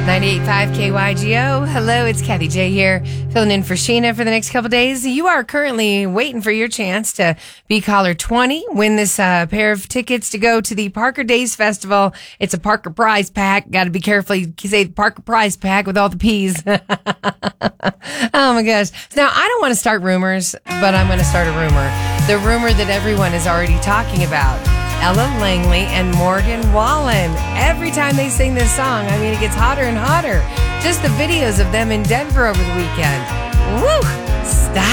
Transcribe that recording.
98.5 KYGO. Hello, it's Kathy J here, filling in for Sheena for the next couple days. You are currently waiting for your chance to be caller 20, win this pair of tickets to go to the Parker Days Festival. It's a Parker Prize Pack. Got to be careful. You say Parker Prize Pack with all the P's. Oh my gosh. Now, I don't want to start rumors, but I'm going to start a rumor. The rumor that everyone is already talking about. Ella Langley and Morgan Wallen. Every time they sing this song, I mean, it gets hotter and hotter. Just the videos of them in Denver over the weekend. Woo! Stop.